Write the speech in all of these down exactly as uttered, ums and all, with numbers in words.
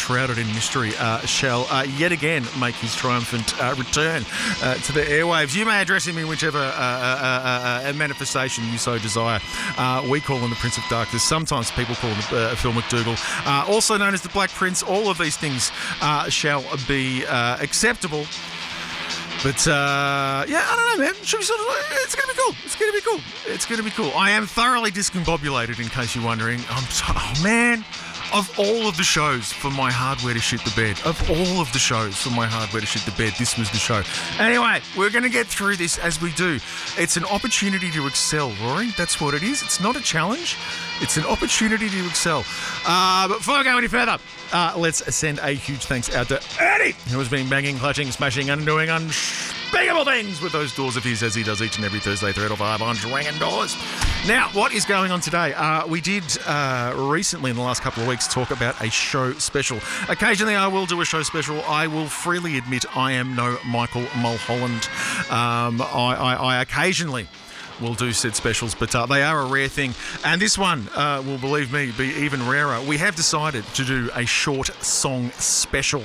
shrouded in mystery, uh, shall uh, yet again make his triumphant uh, return uh, to the airwaves. You may address him in whichever uh, uh, uh, uh, manifestation you so desire. Uh, we call him the Prince of Darkness. Sometimes people call him uh, Phil McDougall, uh, also known as the Black Prince. All of these things uh, shall be uh, acceptable. But, uh, yeah, I don't know, man. Should we sort of, it's going to be cool. It's going to be cool. It's going to be cool. I am thoroughly discombobulated, in case you're wondering. I'm so, oh, man. Of all of the shows for my hardware to shit the bed, of all of the shows for my hardware to shit the bed, this was the show. Anyway, we're going to get through this as we do. It's an opportunity to excel, Rory. That's what it is. It's not a challenge. It's an opportunity to excel. Uh, but before I go any further, uh, let's send a huge thanks out to Eddie, who has been banging, clutching, smashing, and doing unspeakable things with those doors of his, as he does each and every Thursday, three or five on swinging doors. Now, what is going on today? Uh, we did uh, recently, in the last couple of weeks, talk about a show special. Occasionally, I will do a show special. I will freely admit I am no Michael Mulholland. Um, I, I, I occasionally will do said specials, but uh, they are a rare thing. And this one uh, will, believe me, be even rarer. We have decided to do a short song special.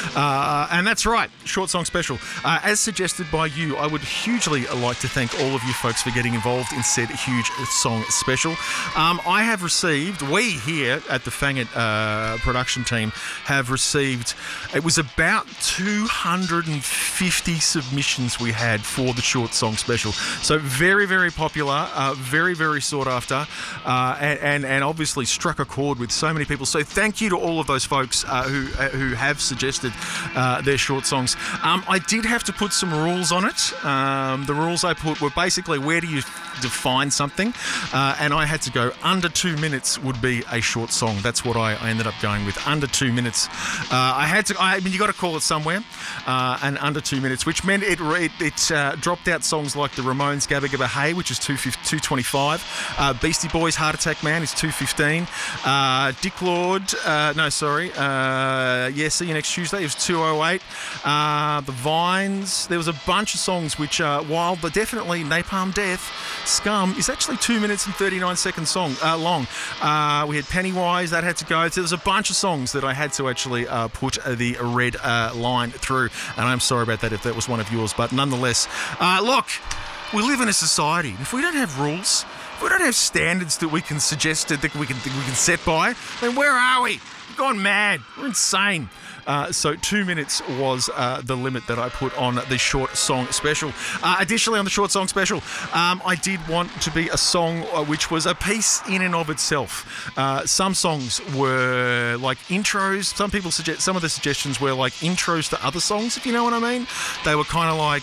Uh, and that's right, short song special. Uh, as suggested by you, I would hugely like to thank all of you folks for getting involved in said huge song special. Um, I have received, we here at the Fangit uh, production team have received, it was about two hundred fifty submissions we had for the short song special. So very, very Very popular, uh, very, very sought after, uh, and, and and obviously struck a chord with so many people. So thank you to all of those folks uh, who uh, who have suggested uh, their short songs. Um, I did have to put some rules on it. Um, the rules I put were basically, where do you define something? Uh, and I had to go under two minutes would be a short song. That's what I, I ended up going with, under two minutes. Uh, I had to. I mean, you got to call it somewhere, uh, and under two minutes, which meant it it, it uh, dropped out songs like the Ramones' Gabba Gabba Hey, which is two twenty-five. Uh, Beastie Boys' Heart Attack Man is two fifteen. Uh, Dick Lord, uh, no, sorry. Uh, yeah, See You Next Tuesday, it was two oh eight. Uh, the Vines, there was a bunch of songs which, uh, while the definitely Napalm Death, Scum, is actually two minutes and thirty-nine seconds song, uh, long. Uh, we had Pennywise, that had to go. So there was a bunch of songs that I had to actually uh, put uh, the red uh, line through. And I'm sorry about that if that was one of yours. But nonetheless, uh, look, we live in a society. If we don't have rules, if we don't have standards that we can suggest that we can that we can set by, then where are we? We've gone mad. We're insane. Uh, so two minutes was uh, the limit that I put on the short song special. Uh, additionally, on the short song special, um, I did want to be a song uh, which was a piece in and of itself. Uh, some songs were like intros. Some people suggest some of the suggestions were like intros to other songs, if you know what I mean. They were kind of like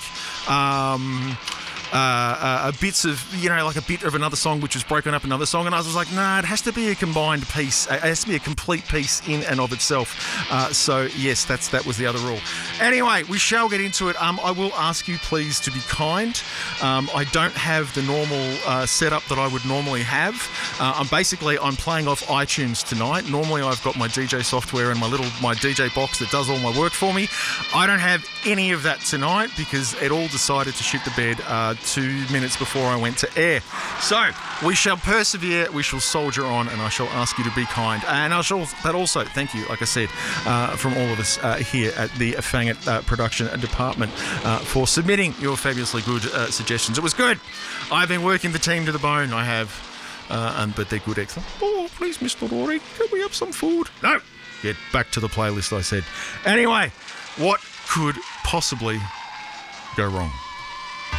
Um, Uh, uh, bits of, you know, like a bit of another song which was broken up another song, and I was like, nah, it has to be a combined piece. It has to be a complete piece in and of itself. Uh, so, yes, that's that was the other rule. Anyway, we shall get into it. Um, I will ask you, please, to be kind. Um, I don't have the normal uh, setup that I would normally have. Uh, I'm basically, I'm playing off iTunes tonight. Normally, I've got my D J software and my little, my D J box that does all my work for me. I don't have any of that tonight because it all decided to shit the bed uh, two minutes before I went to air. So we shall persevere, we shall soldier on, and I shall ask you to be kind. And I shall, that also, thank you, like I said, uh, from all of us uh, here at the Fangit uh, production department uh, for submitting your fabulously good uh, suggestions. It was good. I've been working the team to the bone, I have. Uh, and, but they're good, excellent. Oh, please, Mister Rory, can we have some food? No. Get back to the playlist, I said. Anyway, what could possibly go wrong?